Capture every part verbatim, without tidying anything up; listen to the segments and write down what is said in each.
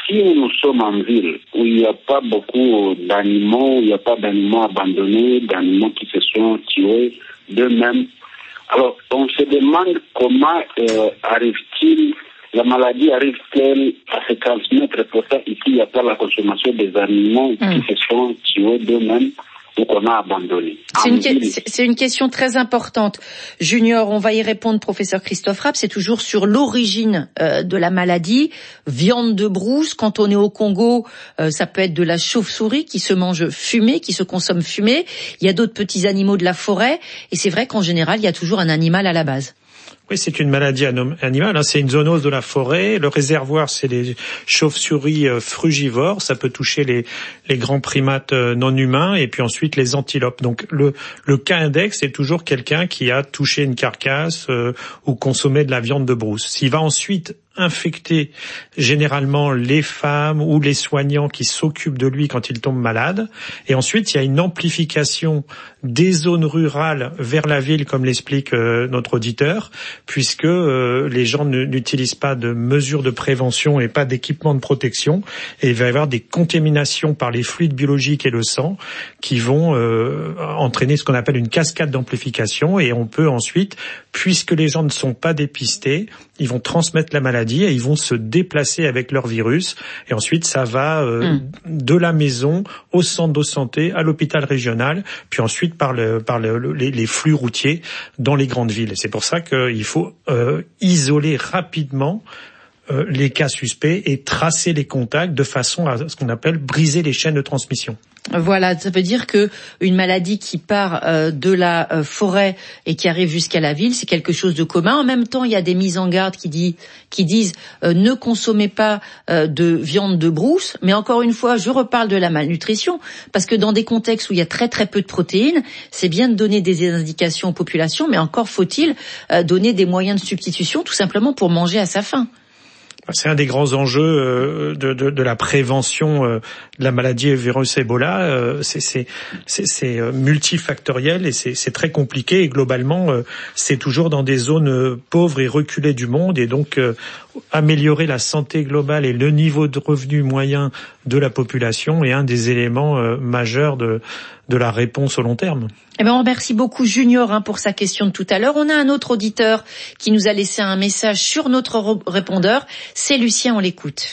ici où nous sommes en ville, où il n'y a pas beaucoup d'animaux, il n'y a pas d'animaux abandonnés, d'animaux qui se sont tués d'eux-mêmes. Alors, on se demande comment euh, arrive-t-il, la maladie arrive-t-elle à se transmettre. Pour ça, ici, il n'y a pas la consommation des animaux mmh. qui se sont tués d'eux-mêmes ou qu'on a abandonnés. C'est une, que, c'est une question très importante. Junior, on va y répondre, professeur Christophe Rapp. C'est toujours sur l'origine euh, de la maladie. Viande de brousse, quand on est au Congo, euh, ça peut être de la chauve-souris qui se mange fumée, qui se consomme fumée. Il y a d'autres petits animaux de la forêt. Et c'est vrai qu'en général, il y a toujours un animal à la base. Oui, c'est une maladie animale, hein. C'est une zoonose de la forêt. Le réservoir, c'est les chauves-souris frugivores. Ça peut toucher les, les grands primates non humains et puis ensuite les antilopes. Donc le, le cas index, c'est toujours quelqu'un qui a touché une carcasse euh, ou consommé de la viande de brousse. S'il va ensuite infecter généralement les femmes ou les soignants qui s'occupent de lui quand il tombe malade. Et ensuite, il y a une amplification des zones rurales vers la ville, comme l'explique euh, notre auditeur, puisque euh, les gens ne, n'utilisent pas de mesures de prévention et pas d'équipement de protection. Et il va y avoir des contaminations par les fluides biologiques et le sang qui vont euh, entraîner ce qu'on appelle une cascade d'amplification. Et on peut ensuite, puisque les gens ne sont pas dépistés, ils vont transmettre la maladie et ils vont se déplacer avec leur virus. Et ensuite, ça va euh, mmh. de la maison au centre de santé, à l'hôpital régional, puis ensuite par, le, par le, les, les flux routiers dans les grandes villes. Et c'est pour ça qu'il faut euh, isoler rapidement euh, les cas suspects et tracer les contacts de façon à ce qu'on appelle briser les chaînes de transmission. Voilà, ça veut dire que une maladie qui part euh, de la euh, forêt et qui arrive jusqu'à la ville, c'est quelque chose de commun. En même temps, il y a des mises en garde qui, dit, qui disent euh, ne consommez pas euh, de viande de brousse. Mais encore une fois, je reparle de la malnutrition, parce que dans des contextes où il y a très très peu de protéines, c'est bien de donner des indications aux populations, mais encore faut-il euh, donner des moyens de substitution, tout simplement pour manger à sa faim. C'est un des grands enjeux de, de, de la prévention de la maladie virus Ebola. C'est, c'est, c'est, c'est multifactoriel et c'est, c'est très compliqué. Et globalement, c'est toujours dans des zones pauvres et reculées du monde. Et donc, améliorer la santé globale et le niveau de revenu moyen de la population est un des éléments majeurs de, de la réponse au long terme. Eh ben, on remercie beaucoup Junior hein, pour sa question de tout à l'heure. On a un autre auditeur qui nous a laissé un message sur notre répondeur. C'est Lucien, on l'écoute.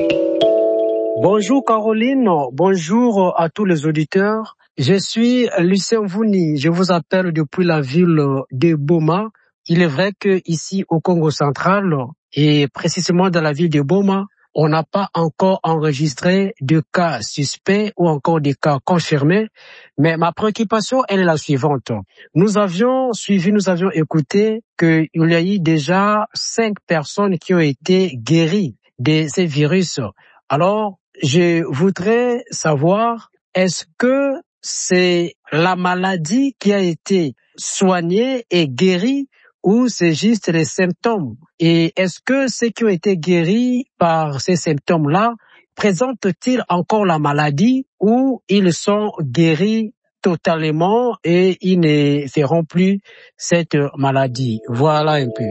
Bonjour Caroline, bonjour à tous les auditeurs. Je suis Lucien Vouni, je vous appelle depuis la ville de Boma. Il est vrai que ici au Congo central, et précisément dans la ville de Boma, on n'a pas encore enregistré de cas suspects ou encore des cas confirmés, mais ma préoccupation, elle est la suivante. Nous avions suivi, nous avions écouté qu'il y a eu déjà cinq personnes qui ont été guéries de ces virus. Alors, je voudrais savoir, est-ce que c'est la maladie qui a été soignée et guérie ou c'est juste les symptômes? Et est-ce que ceux qui ont été guéris par ces symptômes-là présentent-ils encore la maladie ou ils sont guéris totalement et ils ne feront plus cette maladie? Voilà un peu.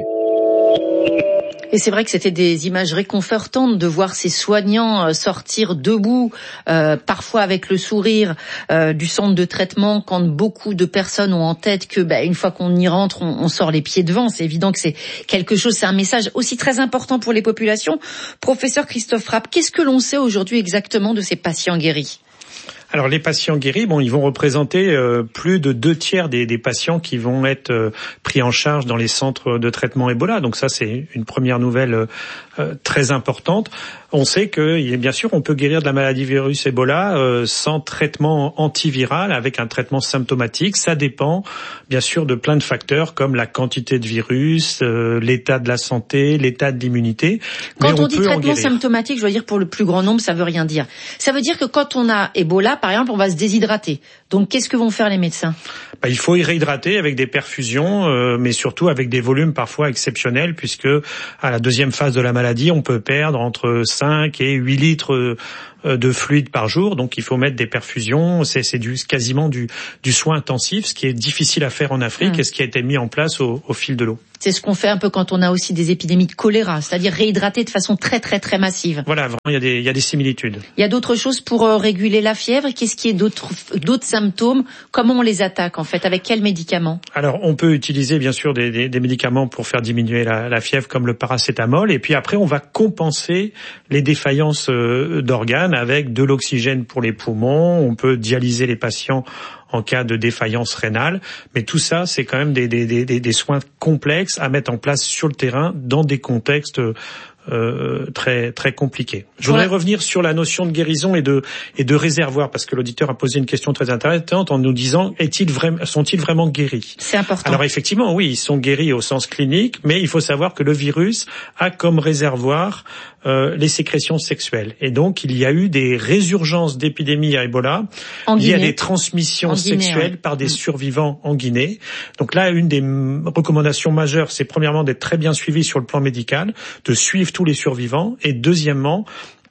Et c'est vrai que c'était des images réconfortantes de voir ces soignants sortir debout, euh, parfois avec le sourire euh, du centre de traitement, quand beaucoup de personnes ont en tête que, bah, une fois qu'on y rentre, on, on sort les pieds devant. C'est évident que c'est quelque chose, c'est un message aussi très important pour les populations. Professeur Christophe Rapp, qu'est-ce que l'on sait aujourd'hui exactement de ces patients guéris ? Alors les patients guéris, bon, ils vont représenter euh, plus de deux tiers des, des patients qui vont être euh, pris en charge dans les centres de traitement Ebola. Donc ça, c'est une première nouvelle euh, très importante. On sait que, bien sûr, on peut guérir de la maladie virus Ebola euh, sans traitement antiviral, avec un traitement symptomatique. Ça dépend, bien sûr, de plein de facteurs comme la quantité de virus, euh, l'état de la santé, l'état de l'immunité. Quand Mais on, on dit peut traitement symptomatique, je dois dire pour le plus grand nombre, ça veut rien dire. Ça veut dire que quand on a Ebola, par exemple, on va se déshydrater. Donc, qu'est-ce que vont faire les médecins ? Bah, il faut y réhydrater avec des perfusions, euh, mais surtout avec des volumes parfois exceptionnels, puisque à la deuxième phase de la maladie, on peut perdre entre cinq et huit litres de fluide par jour. Donc, il faut mettre des perfusions. C'est, c'est du, quasiment du, du soin intensif, ce qui est difficile à faire en Afrique mmh. et ce qui a été mis en place au, au fil de l'eau. C'est ce qu'on fait un peu quand on a aussi des épidémies de choléra, c'est-à-dire réhydrater de façon très très très massive. Voilà, vraiment, il y a des, il y a des similitudes. Il y a d'autres choses pour euh, réguler la fièvre. Qu'est-ce qui est d'autres, d'autres symptômes? Comment on les attaque en fait? Avec quels médicaments? Alors, on peut utiliser bien sûr des, des, des médicaments pour faire diminuer la, la fièvre, comme le paracétamol. Et puis après, on va compenser les défaillances euh, d'organes avec de l'oxygène pour les poumons. On peut dialyser les patients en cas de défaillance rénale. Mais tout ça, c'est quand même des, des, des, des soins complexes à mettre en place sur le terrain dans des contextes Euh, très très compliqué. Je voudrais ouais. revenir sur la notion de guérison et de et de réservoir, parce que l'auditeur a posé une question très intéressante en nous disant est-il vraiment sont-ils vraiment guéris? C'est important. Alors effectivement, oui, ils sont guéris au sens clinique, mais il faut savoir que le virus a comme réservoir euh, les sécrétions sexuelles. Et donc il y a eu des résurgences d'épidémies à Ebola liées à des transmissions en sexuelles Guinée, ouais. par des mmh. survivants en Guinée. Donc là, une des recommandations majeures, c'est premièrement d'être très bien suivi sur le plan médical, de suivre tous les survivants, et deuxièmement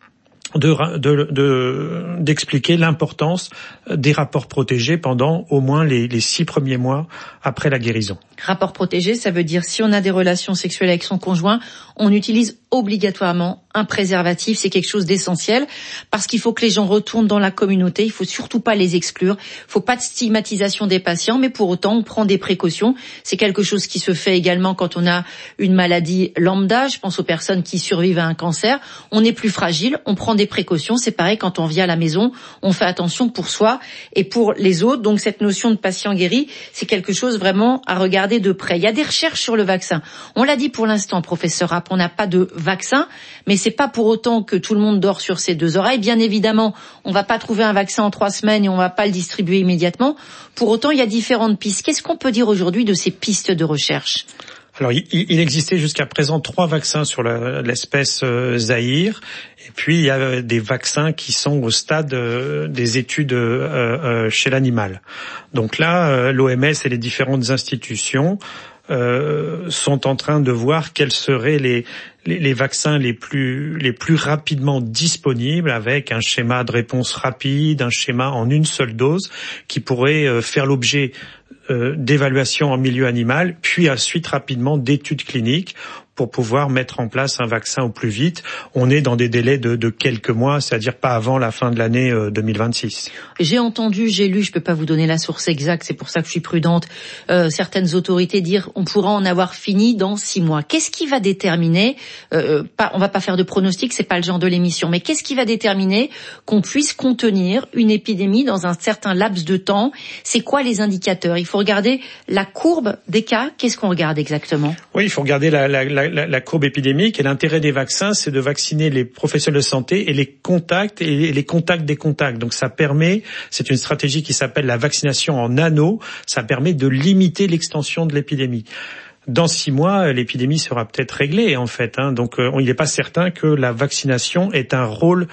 de, de, de, d'expliquer l'importance des rapports protégés pendant au moins les, les six premiers mois après la guérison. Rapport protégé, ça veut dire si on a des relations sexuelles avec son conjoint, on utilise obligatoirement un préservatif. C'est quelque chose d'essentiel parce qu'il faut que les gens retournent dans la communauté. Il faut surtout pas les exclure. Il faut pas de stigmatisation des patients, mais pour autant, on prend des précautions. C'est quelque chose qui se fait également quand on a une maladie lambda. Je pense aux personnes qui survivent à un cancer. On est plus fragile, on prend des précautions. C'est pareil quand on vient à la maison, on fait attention pour soi et pour les autres. Donc cette notion de patient guéri, c'est quelque chose vraiment à regarder de près. Il y a des recherches sur le vaccin. On l'a dit pour l'instant, professeur Rapp, on n'a pas de vaccin, mais c'est pas pour autant que tout le monde dort sur ses deux oreilles. Bien évidemment, on va pas trouver un vaccin en trois semaines et on va pas le distribuer immédiatement. Pour autant, il y a différentes pistes. Qu'est-ce qu'on peut dire aujourd'hui de ces pistes de recherche? Alors, il, il existait jusqu'à présent trois vaccins sur la, l'espèce euh, Zaïre, et puis il y a des vaccins qui sont au stade euh, des études euh, euh, chez l'animal. Donc là, euh, l'O M S et les différentes institutions euh, sont en train de voir quels seraient les, les, les vaccins les plus, les plus rapidement disponibles, avec un schéma de réponse rapide, un schéma en une seule dose, qui pourrait euh, faire l'objet Euh, d'évaluation en milieu animal, puis ensuite rapidement d'études cliniques pour pouvoir mettre en place un vaccin au plus vite. On est dans des délais de, de quelques mois, c'est-à-dire pas avant la fin de l'année euh, deux mille vingt-six. J'ai entendu, j'ai lu, je peux pas vous donner la source exacte, c'est pour ça que je suis prudente, euh, certaines autorités dire on pourra en avoir fini dans six mois. Qu'est-ce qui va déterminer, euh, pas, on va pas faire de pronostic, c'est pas le genre de l'émission, mais qu'est-ce qui va déterminer qu'on puisse contenir une épidémie dans un certain laps de temps? C'est quoi les indicateurs? Il faut regarder la courbe des cas. Qu'est-ce qu'on regarde exactement? Oui, il faut regarder la, la, la La, la courbe épidémique, et l'intérêt des vaccins, c'est de vacciner les professionnels de santé et les contacts et les contacts des contacts. Donc ça permet, c'est une stratégie qui s'appelle la vaccination en anneaux, ça permet de limiter l'extension de l'épidémie. Dans six mois, l'épidémie sera peut-être réglée en fait. Hein. Donc euh, il n'est pas certain que la vaccination ait un rôle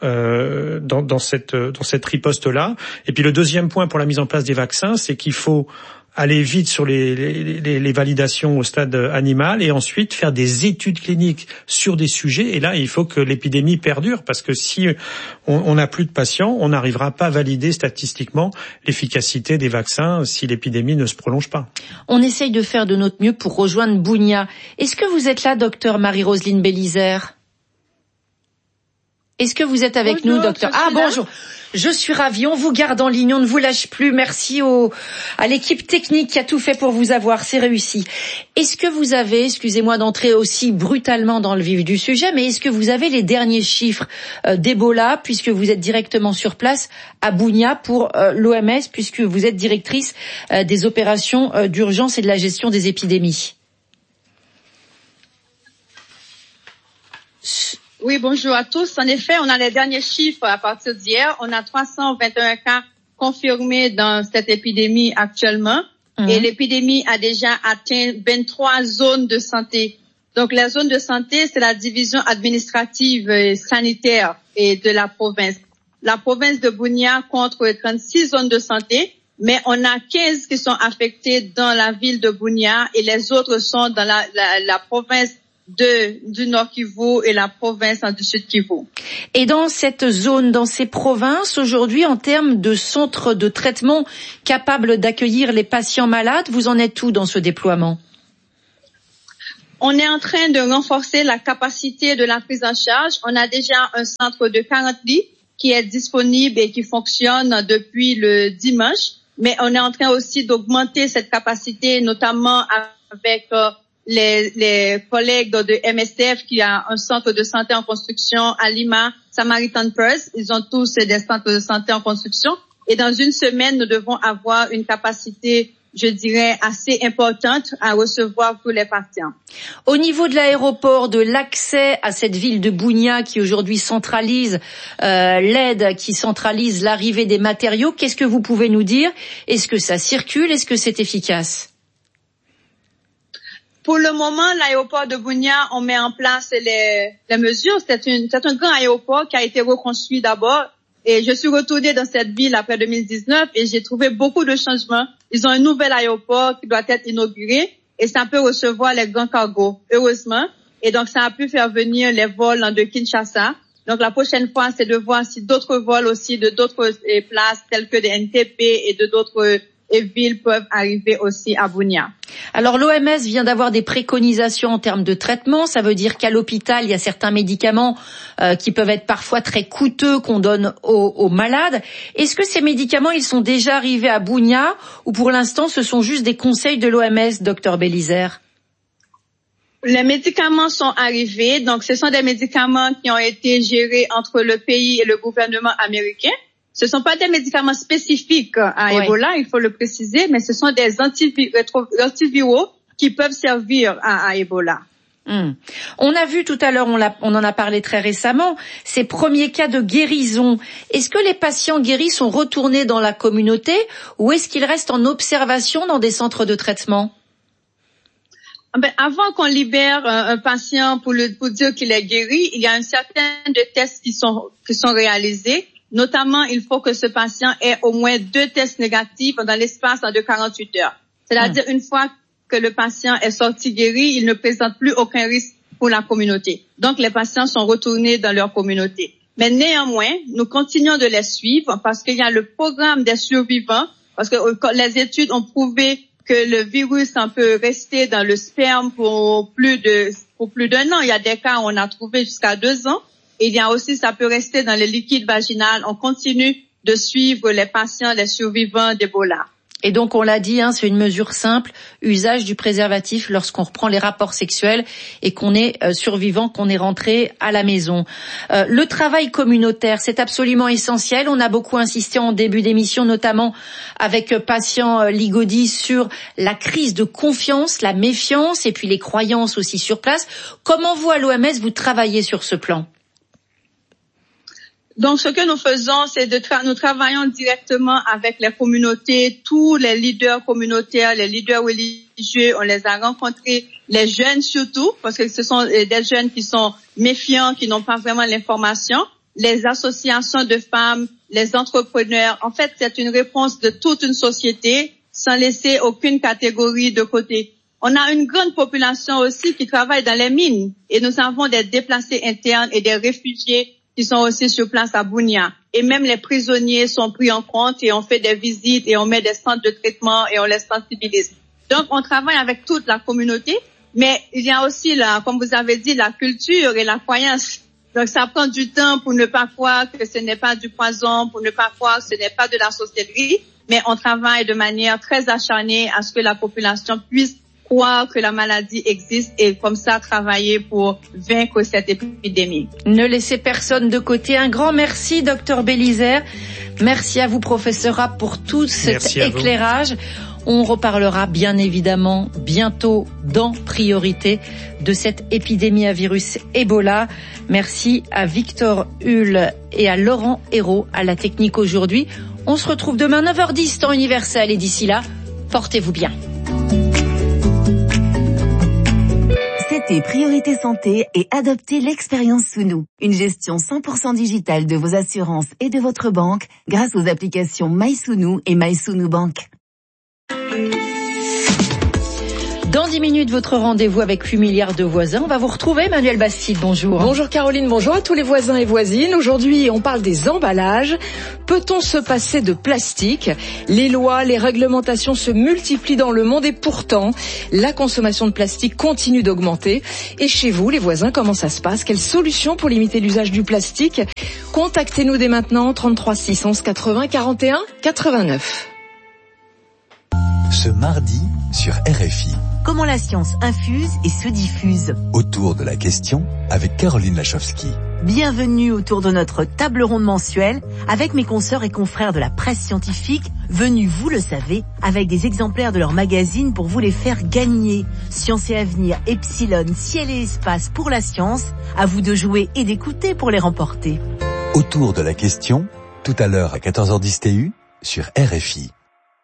euh, dans, dans cette dans cette riposte-là. Et puis le deuxième point pour la mise en place des vaccins, c'est qu'il faut aller vite sur les, les, les validations au stade animal et ensuite faire des études cliniques sur des sujets. Et là, il faut que l'épidémie perdure, parce que si on n'a plus de patients, on n'arrivera pas à valider statistiquement l'efficacité des vaccins si l'épidémie ne se prolonge pas. On essaye de faire de notre mieux pour rejoindre Bounia. Est-ce que vous êtes là, docteur Marie-Roseline Bélizaire? Est-ce que vous êtes avec bonjour, nous, docteur? Ah, bonjour. Je suis ravie. On vous garde en ligne. On ne vous lâche plus. Merci au, à l'équipe technique qui a tout fait pour vous avoir. C'est réussi. Est-ce que vous avez, excusez-moi d'entrer aussi brutalement dans le vif du sujet, mais est-ce que vous avez les derniers chiffres euh, d'Ebola, puisque vous êtes directement sur place à Bounia pour euh, l'O M S, puisque vous êtes directrice euh, des opérations euh, d'urgence et de la gestion des épidémies? Oui, bonjour à tous. En effet, on a les derniers chiffres à partir d'hier. On a trois cent vingt et un cas confirmés dans cette épidémie actuellement. Mmh. Et l'épidémie a déjà atteint vingt-trois zones de santé. Donc, les zones de santé, c'est la division administrative et sanitaire et de la province. La province de Bounia compte trente-six zones de santé, mais on a quinze qui sont affectées dans la ville de Bounia et les autres sont dans la, la, la province de, du Nord Kivu et la province du Sud Kivu. Et dans cette zone, dans ces provinces, aujourd'hui, en termes de centres de traitement capables d'accueillir les patients malades, vous en êtes où dans ce déploiement? On est en train de renforcer la capacité de la prise en charge. On a déjà un centre de quarante lits qui est disponible et qui fonctionne depuis le dimanche. Mais on est en train aussi d'augmenter cette capacité, notamment avec euh, les, les collègues de M S F qui a un centre de santé en construction à Lima, Samaritan Purse. Ils ont tous des centres de santé en construction. Et dans une semaine, nous devons avoir une capacité, je dirais, assez importante à recevoir tous les patients. Au niveau de l'aéroport, de l'accès à cette ville de Bunia qui aujourd'hui centralise euh, l'aide, qui centralise l'arrivée des matériaux, qu'est-ce que vous pouvez nous dire? Est-ce que ça circule? Est-ce que c'est efficace? Pour le moment, l'aéroport de Bunia, on met en place les, les mesures. C'est, une, c'est un grand aéroport qui a été reconstruit d'abord. Et je suis retournée dans cette ville après deux mille dix-neuf et j'ai trouvé beaucoup de changements. Ils ont un nouvel aéroport qui doit être inauguré et ça peut recevoir les grands cargos, heureusement. Et donc, ça a pu faire venir les vols de Kinshasa. Donc, la prochaine fois, c'est de voir si d'autres vols aussi de d'autres places telles que des N T P et de d'autres et villes peuvent arriver aussi à Bunia. Alors l'O M S vient d'avoir des préconisations en termes de traitement. Ça veut dire qu'à l'hôpital, il y a certains médicaments euh, qui peuvent être parfois très coûteux qu'on donne aux, aux malades. Est-ce que ces médicaments, ils sont déjà arrivés à Bunia ou pour l'instant, ce sont juste des conseils de l'O M S, docteur Bélizaire? Les médicaments sont arrivés. Donc, ce sont des médicaments qui ont été gérés entre le pays et le gouvernement américain. Ce sont pas des médicaments spécifiques à oui. Ebola, il faut le préciser, mais ce sont des antiviraux qui peuvent servir à, à Ebola. Hum. On a vu tout à l'heure, on, l'a, on en a parlé très récemment, ces premiers cas de guérison. Est-ce que les patients guéris sont retournés dans la communauté ou est-ce qu'ils restent en observation dans des centres de traitement? Ben, avant qu'on libère un, un patient pour, le, pour dire qu'il est guéri, il y a un certain de tests qui sont, qui sont réalisés. Notamment, il faut que ce patient ait au moins deux tests négatifs dans l'espace de quarante-huit heures. C'est-à-dire, mmh. une fois que le patient est sorti guéri, il ne présente plus aucun risque pour la communauté. Donc, les patients sont retournés dans leur communauté. Mais néanmoins, nous continuons de les suivre parce qu'il y a le programme des survivants, parce que les études ont prouvé que le virus peut rester dans le sperme pour plus de, pour plus d'un an. Il y a des cas où on a trouvé jusqu'à deux ans. Et il y a aussi, ça peut rester dans le liquide vaginal. On continue de suivre les patients, les survivants d'Ebola. Et donc, on l'a dit, hein, c'est une mesure simple, usage du préservatif lorsqu'on reprend les rapports sexuels et qu'on est euh, survivant, qu'on est rentré à la maison. Euh, le travail communautaire, c'est absolument essentiel. On a beaucoup insisté en début d'émission, notamment avec euh, Patient euh, Ligodi, sur la crise de confiance, la méfiance et puis les croyances aussi sur place. Comment vous, à l'O M S, vous travaillez sur ce plan ? Donc, ce que nous faisons, c'est de tra- nous travaillons directement avec les communautés, tous les leaders communautaires, les leaders religieux, on les a rencontrés, les jeunes surtout, parce que ce sont des jeunes qui sont méfiants, qui n'ont pas vraiment l'information, les associations de femmes, les entrepreneurs. En fait, c'est une réponse de toute une société, sans laisser aucune catégorie de côté. On a une grande population aussi qui travaille dans les mines, et nous avons des déplacés internes et des réfugiés qui sont aussi sur place à Bunia. Et même les prisonniers sont pris en compte et on fait des visites et on met des centres de traitement et on les sensibilise. Donc, on travaille avec toute la communauté, mais il y a aussi, la, comme vous avez dit, la culture et la croyance. Donc, ça prend du temps pour ne pas croire que ce n'est pas du poison, pour ne pas croire que ce n'est pas de la sorcellerie, mais on travaille de manière très acharnée à ce que la population puisse croire que la maladie existe et comme ça travailler pour vaincre cette épidémie. Ne laissez personne de côté. Un grand merci, docteur Bélizaire. Merci à vous, professeur Rapp, pour tout cet éclairage. On reparlera bien évidemment bientôt dans Priorité de cette épidémie à virus Ebola. Merci à Victor Hull et à Laurent Hérault à la technique aujourd'hui. On se retrouve demain neuf heures dix temps universel et d'ici là, portez-vous bien. C'était Priorité Santé et adoptez l'expérience Sounou, une gestion cent pour cent digitale de vos assurances et de votre banque grâce aux applications MySounou et MySounou Bank. Dans dix minutes, votre rendez-vous avec huit milliards de voisins. On va vous retrouver, Emmanuel Bastide. Bonjour. Bonjour Caroline, bonjour à tous les voisins et voisines. Aujourd'hui, on parle des emballages. Peut-on se passer de plastique? Les lois, les réglementations se multiplient dans le monde et pourtant, la consommation de plastique continue d'augmenter. Et chez vous, les voisins, comment ça se passe? Quelles solutions pour limiter l'usage du plastique? Contactez-nous dès maintenant, trente-trois six onze quatre-vingts quarante et un quatre-vingt-neuf. Ce mardi sur R F I. Comment la science infuse et se diffuse. Autour de la question avec Caroline Lachowski. Bienvenue autour de notre table ronde mensuelle avec mes consoeurs et confrères de la presse scientifique, venus, vous le savez, avec des exemplaires de leur magazine pour vous les faire gagner. Science et Avenir, Epsilon, Ciel et Espace pour la science, à vous de jouer et d'écouter pour les remporter. Autour de la question, tout à l'heure à quatorze heures dix T U sur R F I.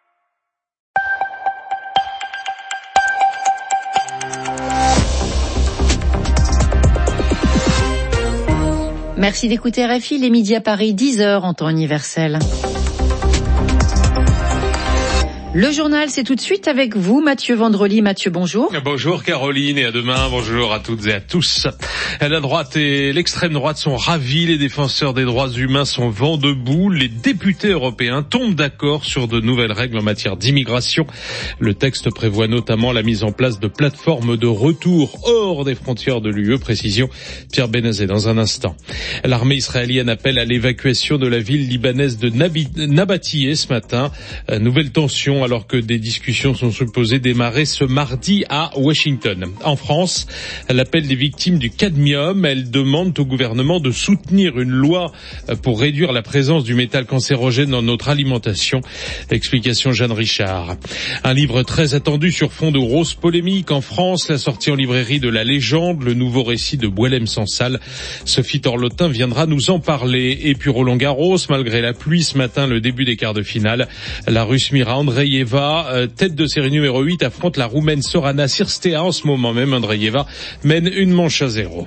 Merci d'écouter R F I, les midis à Paris, dix heures en temps universel. Le journal, c'est tout de suite avec vous, Mathieu Vendrely. Mathieu, bonjour. Bonjour Caroline et à demain. Bonjour à toutes et à tous. La droite et l'extrême droite sont ravis. Les défenseurs des droits humains sont vent debout. Les députés européens tombent d'accord sur de nouvelles règles en matière d'immigration. Le texte prévoit notamment la mise en place de plateformes de retour hors des frontières de l'U E. Précision, Pierre Benazet dans un instant. L'armée israélienne appelle à l'évacuation de la ville libanaise de Nabatiyeh ce matin. Nouvelle tension alors que des discussions sont supposées démarrer ce mardi à Washington. En France, l'appel des victimes du cadmium, elles demandent au gouvernement de soutenir une loi pour réduire la présence du métal cancérogène dans notre alimentation. Explication Jeanne Richard. Un livre très attendu sur fond de grosses polémiques en France, la sortie en librairie de La Légende, le nouveau récit de Boualem Sansal. Sophie Torlotin viendra nous en parler. Et puis Roland Garros, malgré la pluie ce matin, le début des quarts de finale, la Russe Mira Andreeva, tête de série numéro huit, affronte la Roumaine Sorana Cirstea. En ce moment même, Andreeva mène une manche à zéro.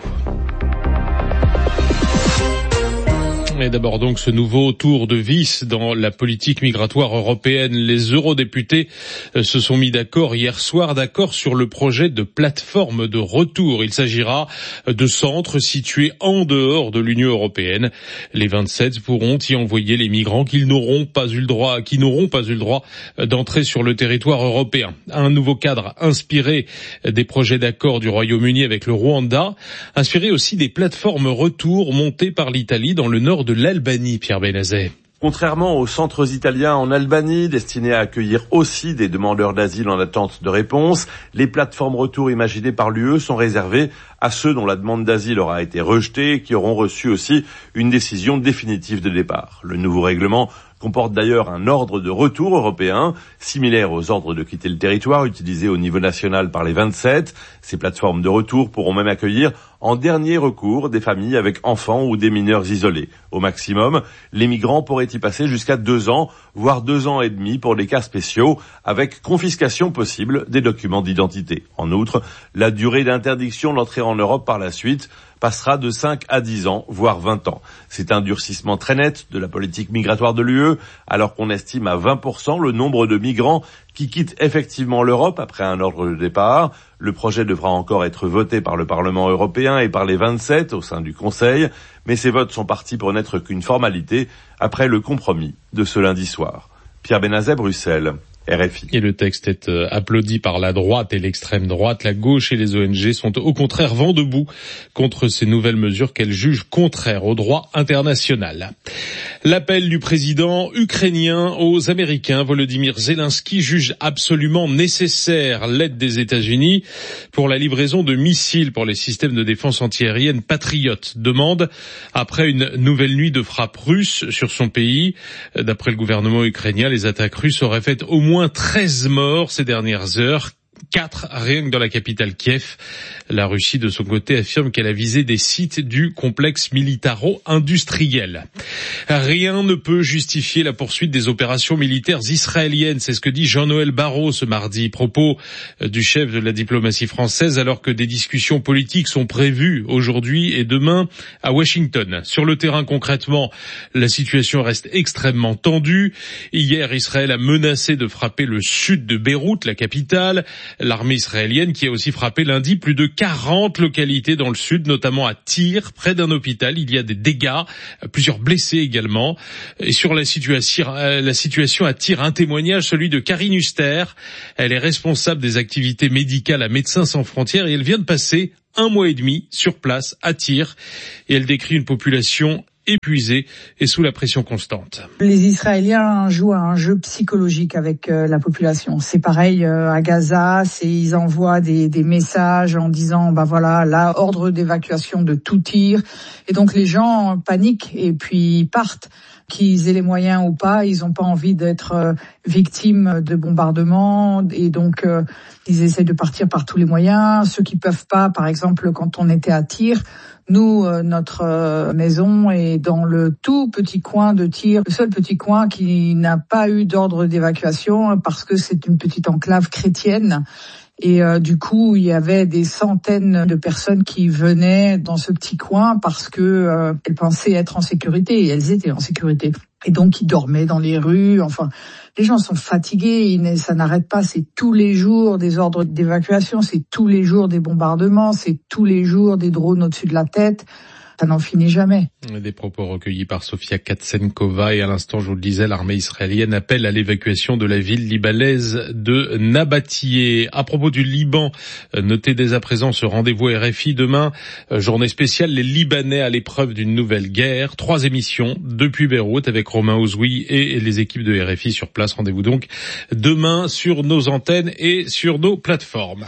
Et d'abord donc ce nouveau tour de vis dans la politique migratoire européenne. Les eurodéputés se sont mis d'accord hier soir, d'accord sur le projet de plateforme de retour. Il s'agira de centres situés en dehors de l'Union européenne. Les vingt-sept pourront y envoyer les migrants qui n'auront pas eu le droit, qui n'auront pas eu le droit d'entrer sur le territoire européen. Un nouveau cadre inspiré des projets d'accord du Royaume-Uni avec le Rwanda, inspiré aussi des plateformes retour montées par l'Italie dans le nord de de l'Albanie, Pierre Benazet. Contrairement aux centres italiens en Albanie, destinés à accueillir aussi des demandeurs d'asile en attente de réponse, les plateformes retour imaginées par l'U E sont réservées à ceux dont la demande d'asile aura été rejetée et qui auront reçu aussi une décision définitive de départ. Le nouveau règlement comporte d'ailleurs un ordre de retour européen, similaire aux ordres de quitter le territoire utilisés au niveau national par les vingt-sept. Ces plateformes de retour pourront même accueillir en dernier recours des familles avec enfants ou des mineurs isolés. Au maximum, les migrants pourraient y passer jusqu'à deux ans, voire deux ans et demi pour des cas spéciaux, avec confiscation possible des documents d'identité. En outre, la durée d'interdiction d'entrer en Europe par la suite passera de cinq à dix ans, voire vingt ans. C'est un durcissement très net de la politique migratoire de l'U E, alors qu'on estime à vingt pour cent le nombre de migrants qui quittent effectivement l'Europe après un ordre de départ. Le projet devra encore être voté par le Parlement européen et par les vingt-sept au sein du Conseil, mais ces votes sont partis pour n'être qu'une formalité après le compromis de ce lundi soir. Pierre Benazet, Bruxelles. R F I. Et le texte est euh, applaudi par la droite et l'extrême droite. La gauche et les O N G sont au contraire vent debout contre ces nouvelles mesures qu'elles jugent contraires au droit international. L'appel du président ukrainien aux Américains, Volodymyr Zelensky, juge absolument nécessaire l'aide des États-Unis pour la livraison de missiles pour les systèmes de défense antiaérienne Patriot. Demande après une nouvelle nuit de frappes russes sur son pays. D'après le gouvernement ukrainien, les attaques russes auraient fait au moins treize morts ces dernières heures. Quatre rien que dans la capitale Kiev. La Russie, de son côté, affirme qu'elle a visé des sites du complexe militaro-industriel. Rien ne peut justifier la poursuite des opérations militaires israéliennes. C'est ce que dit Jean-Noël Barrot ce mardi. Propos du chef de la diplomatie française, alors que des discussions politiques sont prévues aujourd'hui et demain à Washington. Sur le terrain, concrètement, la situation reste extrêmement tendue. Hier, Israël a menacé de frapper le sud de Beyrouth, la capitale. L'armée israélienne qui a aussi frappé lundi plus de quarante localités dans le sud, notamment à Tyr, près d'un hôpital. Il y a des dégâts, plusieurs blessés également. Et sur la situation, la situation à Tyr, un témoignage, celui de Karine Huster. Elle est responsable des activités médicales à Médecins sans frontières et elle vient de passer un mois et demi sur place à Tyr. Et elle décrit une population épuisée et sous la pression constante. Les Israéliens jouent à un jeu psychologique avec euh, la population. C'est pareil euh, à Gaza, c'est, ils envoient des, des messages en disant bah voilà, là, ordre d'évacuation de tout Tyr. Et donc les gens paniquent et puis partent. Qu'ils aient les moyens ou pas, ils n'ont pas envie d'être euh, victimes de bombardements et donc euh, ils essaient de partir par tous les moyens. Ceux qui peuvent pas, par exemple, quand on était à Tyr, nous, euh, notre euh, maison est dans le tout petit coin de Tyr, le seul petit coin qui n'a pas eu d'ordre d'évacuation parce que c'est une petite enclave chrétienne. Et euh, du coup, il y avait des centaines de personnes qui venaient dans ce petit coin parce que euh, elles pensaient être en sécurité et elles étaient en sécurité. Et donc, ils dormaient dans les rues. Enfin, les gens sont fatigués. Ça n'arrête pas. C'est tous les jours des ordres d'évacuation. C'est tous les jours des bombardements. C'est tous les jours des drones au-dessus de la tête. Ça n'en finit jamais. Des propos recueillis par Sofia Katsenkova et à l'instant, je vous le disais, l'armée israélienne appelle à l'évacuation de la ville libanaise de Nabatieh. À propos du Liban, notez dès à présent ce rendez-vous R F I demain, journée spéciale, les Libanais à l'épreuve d'une nouvelle guerre. Trois émissions depuis Beyrouth avec Romain Ozoui et les équipes de R F I sur place. Rendez-vous donc demain sur nos antennes et sur nos plateformes.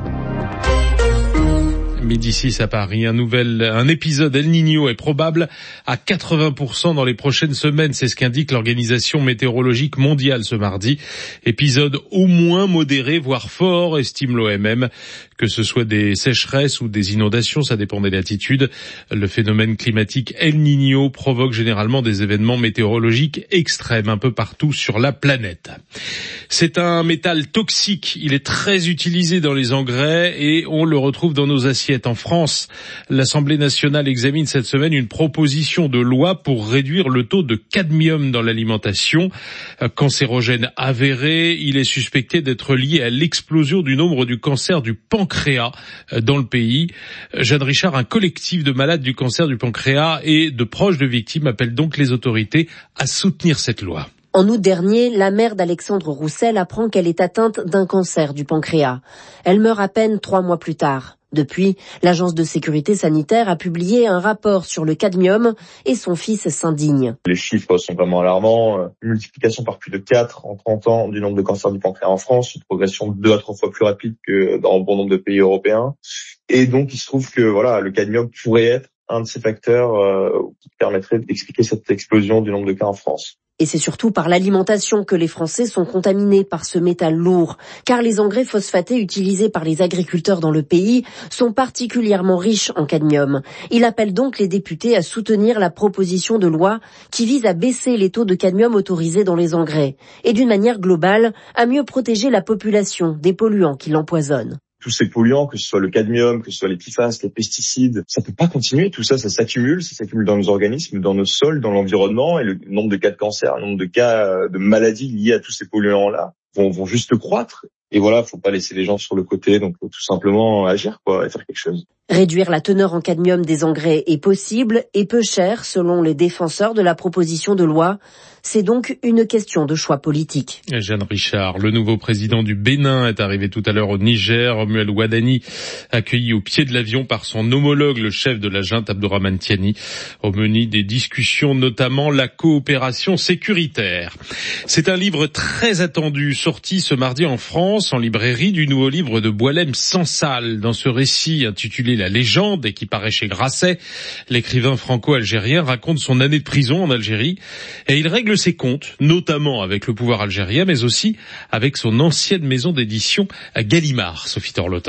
Midi six à Paris, un nouvel, un épisode El Niño est probable à quatre-vingts pour cent dans les prochaines semaines. C'est ce qu'indique l'Organisation météorologique mondiale ce mardi. Épisode au moins modéré, voire fort, estime l'O M M. Que ce soit des sécheresses ou des inondations, ça dépend des latitudes. Le phénomène climatique El Niño provoque généralement des événements météorologiques extrêmes un peu partout sur la planète. C'est un métal toxique. Il est très utilisé dans les engrais et on le retrouve dans nos assiettes. En France, l'Assemblée nationale examine cette semaine une proposition de loi pour réduire le taux de cadmium dans l'alimentation. Cancérogène avéré, il est suspecté d'être lié à l'explosion du nombre du cancer du pancréas dans le pays. Jeanne Richard, un collectif de malades du cancer du pancréas et de proches de victimes appelle donc les autorités à soutenir cette loi. En août dernier, la mère d'Alexandre Roussel apprend qu'elle est atteinte d'un cancer du pancréas. Elle meurt à peine trois mois plus tard. Depuis, l'Agence de sécurité sanitaire a publié un rapport sur le cadmium et son fils s'indigne. Les chiffres sont vraiment alarmants. Une multiplication par plus de quatre en trente ans du nombre de cancers du pancréas en France, une progression de deux à trois fois plus rapide que dans bon nombre de pays européens. Et donc, il se trouve que voilà, le cadmium pourrait être un de ces facteurs euh, qui permettrait d'expliquer cette explosion du nombre de cas en France. Et c'est surtout par l'alimentation que les Français sont contaminés par ce métal lourd, car les engrais phosphatés utilisés par les agriculteurs dans le pays sont particulièrement riches en cadmium. Il appelle donc les députés à soutenir la proposition de loi qui vise à baisser les taux de cadmium autorisés dans les engrais et d'une manière globale à mieux protéger la population des polluants qui l'empoisonnent. Tous ces polluants, que ce soit le cadmium, que ce soit les P F A S, les pesticides, ça peut pas continuer. Tout ça, ça s'accumule, ça s'accumule dans nos organismes, dans nos sols, dans l'environnement, et le nombre de cas de cancer, le nombre de cas de maladies liées à tous ces polluants-là vont, vont juste croître. Et voilà, faut pas laisser les gens sur le côté, donc faut tout simplement agir, quoi, et faire quelque chose. Réduire la teneur en cadmium des engrais est possible et peu cher, selon les défenseurs de la proposition de loi. C'est donc une question de choix politique. Jeanne Richard, le nouveau président du Bénin est arrivé tout à l'heure au Niger. Romuald Wadani, accueilli au pied de l'avion par son homologue, le chef de la junte Abdourahmane Tiani. Au menu des discussions, notamment la coopération sécuritaire. C'est un livre très attendu, sorti ce mardi en France, en librairie, du nouveau livre de Boualem Sansal. Dans ce récit intitulé La légende et qui paraît chez Grasset, l'écrivain franco-algérien raconte son année de prison en Algérie et il règle ses comptes, notamment avec le pouvoir algérien, mais aussi avec son ancienne maison d'édition à Gallimard, Sophie Torlotin.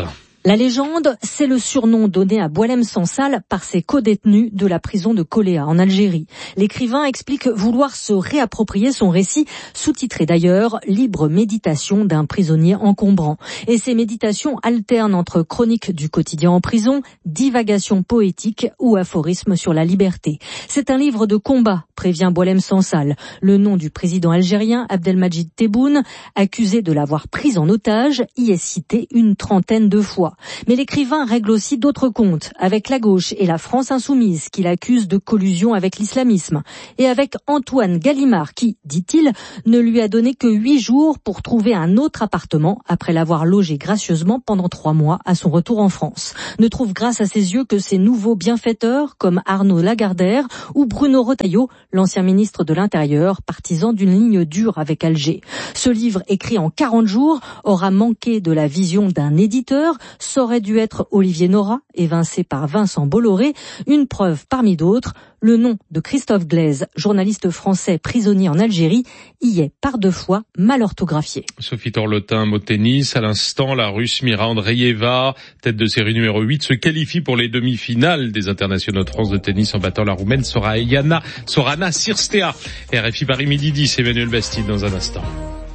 La légende, c'est le surnom donné à Boualem Sansal par ses codétenus de la prison de Koléa en Algérie. L'écrivain explique vouloir se réapproprier son récit, sous-titré d'ailleurs « Libre méditation d'un prisonnier encombrant ». Et ces méditations alternent entre chroniques du quotidien en prison, divagations poétiques ou aphorismes sur la liberté. C'est un livre de combat, prévient Boualem Sansal, le nom du président algérien Abdelmadjid Tebboune, accusé de l'avoir pris en otage, y est cité une trentaine de fois. Mais l'écrivain règle aussi d'autres comptes, avec la gauche et la France insoumise, qu'il accuse de collusion avec l'islamisme, et avec Antoine Gallimard, qui, dit-il, ne lui a donné que huit jours pour trouver un autre appartement après l'avoir logé gracieusement pendant trois mois à son retour en France. Ne trouve grâce à ses yeux que ces nouveaux bienfaiteurs, comme Arnaud Lagardère ou Bruno Retailleau, l'ancien ministre de l'Intérieur, partisan d'une ligne dure avec Alger. Ce livre, écrit en quarante jours, aura manqué de la vision d'un éditeur. Ça aurait dû être Olivier Nora, évincé par Vincent Bolloré, une preuve parmi d'autres. Le nom de Christophe Glaise, journaliste français prisonnier en Algérie, y est par deux fois mal orthographié. Sophie Torlotin, mot tennis. À l'instant, la Russe Mira Andreeva, tête de série numéro huit, se qualifie pour les demi-finales des internationaux de France de tennis en battant la Roumaine Sorana, Sorana Cirstea. R F I Paris midi dix, Emmanuel Bastide dans un instant.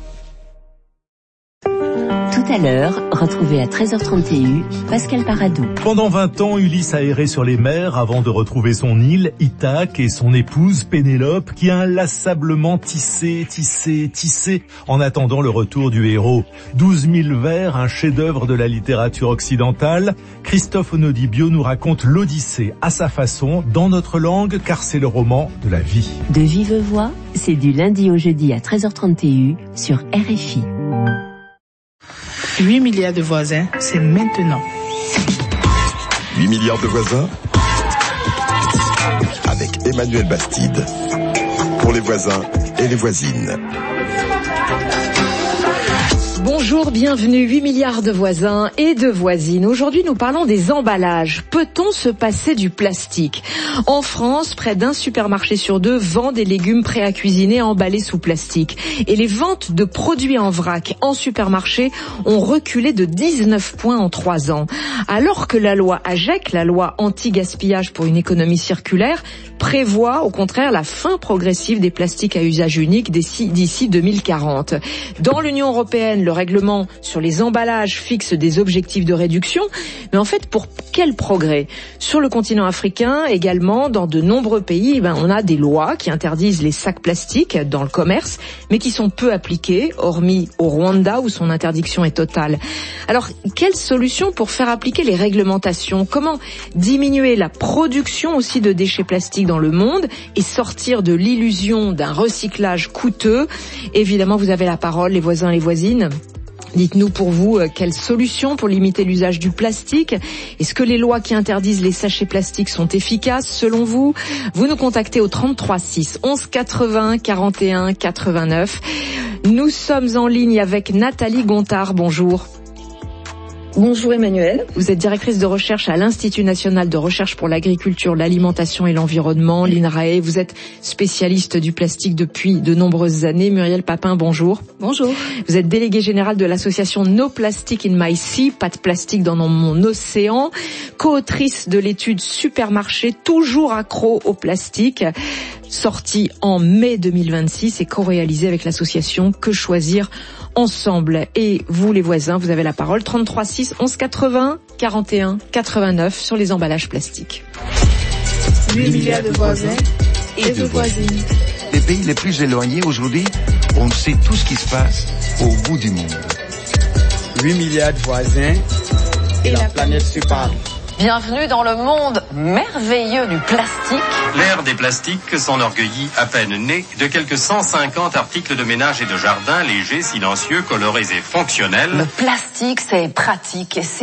Tout à l'heure, retrouvez à treize heures trente et un Pascal Paradou. Pendant vingt ans, Ulysse a erré sur les mers avant de retrouver son île, Ithaque, et son épouse Pénélope, qui a inlassablement tissé, tissé, tissé, en attendant le retour du héros. douze mille vers, un chef-d'œuvre de la littérature occidentale. Christophe Onodibio nous raconte l'Odyssée à sa façon, dans notre langue, car c'est le roman de la vie. De vive voix, c'est du lundi au jeudi à treize heures trente et un sur R F I. huit milliards de voisins, c'est maintenant. huit milliards de voisins avec Emmanuel Bastide. Pour les voisins et les voisines. Bonjour, bienvenue, huit milliards de voisins et de voisines. Aujourd'hui, nous parlons des emballages. Peut-on se passer du plastique ? En France, près d'un supermarché sur deux vend des légumes prêts à cuisiner emballés sous plastique. Et les ventes de produits en vrac en supermarché ont reculé de dix-neuf points en trois ans. Alors que la loi A G E C, la loi anti-gaspillage pour une économie circulaire, prévoit au contraire la fin progressive des plastiques à usage unique d'ici, d'ici deux mille quarante. Dans l'Union européenne, le règlement sur les emballages fixe des objectifs de réduction, mais en fait, pour quel progrès ? Sur le continent africain, également, dans de nombreux pays, ben, on a des lois qui interdisent les sacs plastiques dans le commerce, mais qui sont peu appliquées, hormis au Rwanda où son interdiction est totale. Alors, quelle solution pour faire appliquer les réglementations ? Comment diminuer la production aussi de déchets plastiques dans le monde et sortir de l'illusion d'un recyclage coûteux ? Évidemment, vous avez la parole, les voisins, les voisines. Dites-nous pour vous, euh, quelles solutions pour limiter l'usage du plastique ? Est-ce que les lois qui interdisent les sachets plastiques sont efficaces selon vous ? Vous nous contactez au trente-trois six, onze quatre-vingts, quarante et un, quatre-vingt-neuf. Nous sommes en ligne avec Nathalie Gontard. Bonjour. Bonjour Emmanuel. Vous êtes directrice de recherche à l'Institut national de recherche pour l'agriculture, l'alimentation et l'environnement, l'I N R A E. Vous êtes spécialiste du plastique depuis de nombreuses années. Muriel Papin, bonjour. Bonjour. Vous êtes déléguée générale de l'association No Plastic in My Sea, pas de plastique dans mon océan, co-autrice de l'étude Supermarché, toujours accro au plastique, sortie en mai deux mille vingt-six et co-réalisée avec l'association Que Choisir Ensemble. Et vous, les voisins, vous avez la parole. trente-trois six, onze quatre-vingts, quarante et un, quatre-vingt-neuf sur les emballages plastiques. huit milliards de voisins et de voisines. Les pays les plus éloignés aujourd'hui, on sait tout ce qui se passe au bout du monde. huit milliards de voisins et la planète se parle. Bienvenue dans le monde merveilleux du plastique. L'ère des plastiques s'enorgueillit à peine née de quelques cent cinquante articles de ménage et de jardin légers, silencieux, colorés et fonctionnels. Le plastique, c'est pratique et c'est